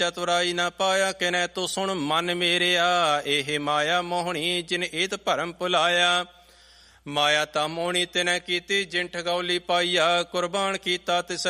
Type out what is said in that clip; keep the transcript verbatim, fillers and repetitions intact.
ਚਤੁਰਾਈ ਨਾ ਪਾਇਆ ਕਿਨੈ ਤੂੰ ਸੁਣ ਮਨ ਮੇਰਿਆ। ਇਹ ਮਾਇਆ ਮੋਹਣੀ ਜਿਨ ਏਤ ਭਰਮ ਭੁਲਾਇਆ। ਮਾਇਆ ਤਾਂ ਮੋਹਣੀ ਤਿਨੈ ਕੀਤੀ ਜਿਨ ਠਗੌਲੀ ਪਾਈਆ। ਕੁਰਬਾਨ ਕੀਤਾ ਤਿਸ